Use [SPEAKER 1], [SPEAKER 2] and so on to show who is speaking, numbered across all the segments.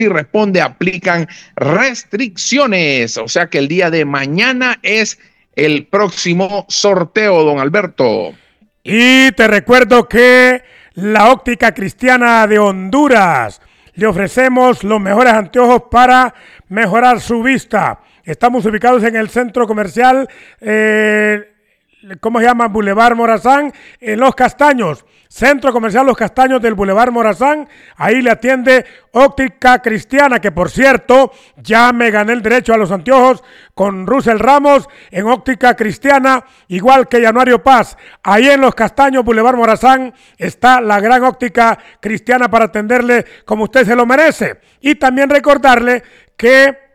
[SPEAKER 1] y responde, aplican restricciones. O sea que el día de mañana es el próximo sorteo, don Alberto.
[SPEAKER 2] Y te recuerdo que la Óptica Cristiana de Honduras le ofrecemos los mejores anteojos para mejorar su vista. Estamos ubicados en el centro comercial, ¿cómo se llama? Boulevard Morazán, en Los Castaños. Centro Comercial Los Castaños del Boulevard Morazán. Ahí le atiende Óptica Cristiana, que por cierto, ya me gané el derecho a los anteojos con Russell Ramos en Óptica Cristiana, igual que Januario Paz. Ahí en Los Castaños, Boulevard Morazán, está la gran Óptica Cristiana para atenderle como usted se lo merece. Y también recordarle que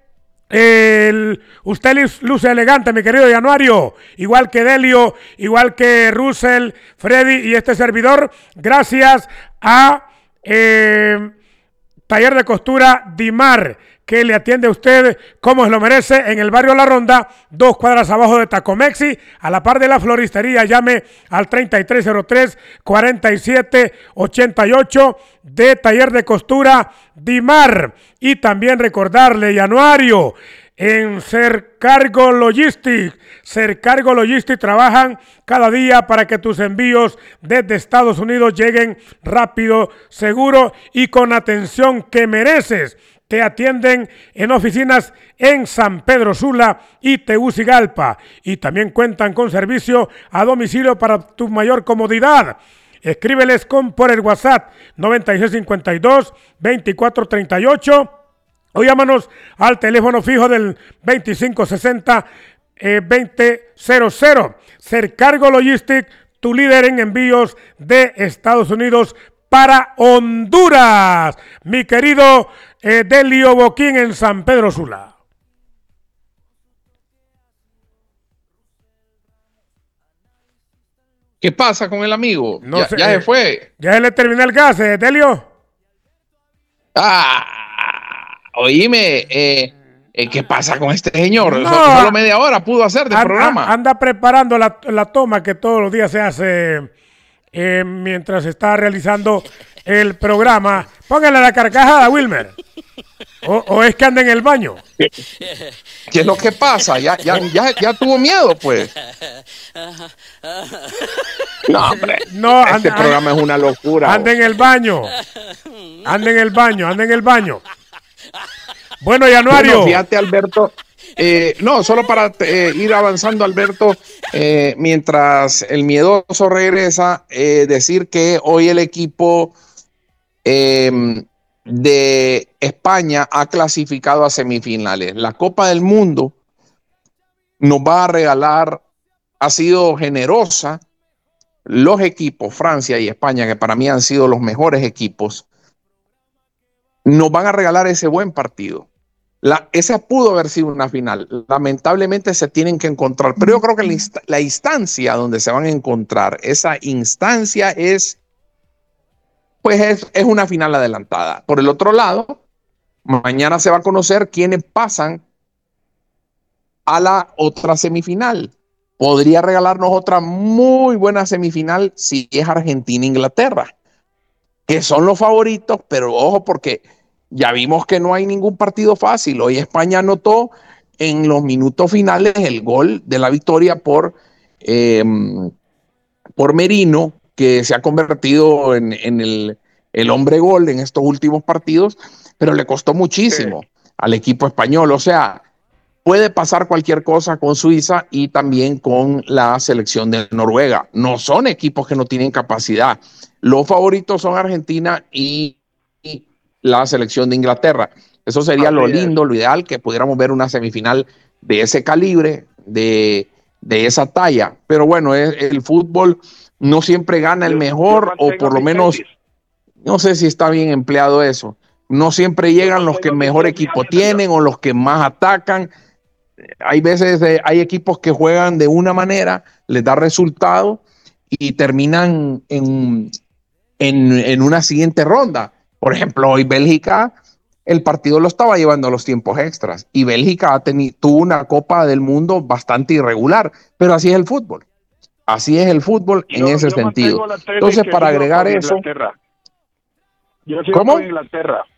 [SPEAKER 2] usted luce elegante, mi querido Januario, igual que Delio, igual que Russell, Freddy y este servidor, gracias a Taller de Costura Dimar, que le atiende a usted como se lo merece en el barrio La Ronda, 2 cuadras abajo de Tacomexi, a la par de la floristería. Llame al 3303-4788 de Taller de Costura Dimar. Y también recordarle, Januario, en Sercargo Logistics. Sercargo Logistics trabajan cada día para que tus envíos desde Estados Unidos lleguen rápido, seguro y con atención que mereces. Te atienden en oficinas en San Pedro Sula y Tegucigalpa. Y también cuentan con servicio a domicilio para tu mayor comodidad. Escríbeles por el WhatsApp 9652-2438 o llámanos al teléfono fijo del 2560-2000. Sercargo Logistics, tu líder en envíos de Estados Unidos para Honduras. Mi querido Delio Boquín en San Pedro Sula.
[SPEAKER 1] ¿Qué pasa con el amigo?
[SPEAKER 2] No
[SPEAKER 1] ya
[SPEAKER 2] sé,
[SPEAKER 1] se fue.
[SPEAKER 2] Ya se le terminó el gas, Delio.
[SPEAKER 1] Oíme, ¿qué pasa con este señor?
[SPEAKER 2] No,
[SPEAKER 1] Solo media hora pudo hacer de programa.
[SPEAKER 2] Anda preparando la toma que todos los días se hace mientras está realizando el programa. Póngale la carcajada, Wilmer. O es que anda en el baño.
[SPEAKER 1] ¿Qué es lo que pasa? Ya tuvo miedo, pues. No, hombre.
[SPEAKER 2] No,
[SPEAKER 1] este programa es una locura.
[SPEAKER 2] Anda en el baño. Anda en el baño. Bueno, Januario.
[SPEAKER 1] Bueno, fíjate, Alberto. No, solo para ir avanzando, Alberto, mientras el miedoso regresa, decir que hoy el equipo de España ha clasificado a semifinales. La Copa del Mundo nos va a regalar, ha sido generosa. Los equipos, Francia y España, que para mí han sido los mejores equipos, nos van a regalar ese buen partido. Esa pudo haber sido una final. Lamentablemente se tienen que encontrar, pero yo creo que la instancia donde se van a encontrar, esa instancia es una final adelantada. Por el otro lado, mañana se va a conocer quiénes pasan a la otra semifinal. Podría regalarnos otra muy buena semifinal si es Argentina-Inglaterra, que son los favoritos, pero ojo, porque ya vimos que no hay ningún partido fácil. Hoy España anotó en los minutos finales el gol de la victoria por Merino, que se ha convertido en el hombre gol en estos últimos partidos, pero le costó muchísimo al equipo español. O sea, puede pasar cualquier cosa con Suiza y también con la selección de Noruega. No son equipos que no tienen capacidad. Los favoritos son Argentina y la selección de Inglaterra. Eso sería lo lindo, lo ideal, que pudiéramos ver una semifinal de ese calibre, de esa talla. Pero bueno, el fútbol no siempre gana el mejor, o por lo menos, no sé si está bien empleado eso. No siempre llegan los que mejor equipo tienen o los que más atacan. Hay veces, hay equipos que juegan de una manera, les da resultado y terminan en una siguiente ronda. Por ejemplo, hoy Bélgica, el partido lo estaba llevando a los tiempos extras y Bélgica tuvo una Copa del Mundo bastante irregular, pero así es el fútbol. Así es el fútbol en ese sentido. Entonces, para agregar eso...
[SPEAKER 3] Yo sigo con Inglaterra.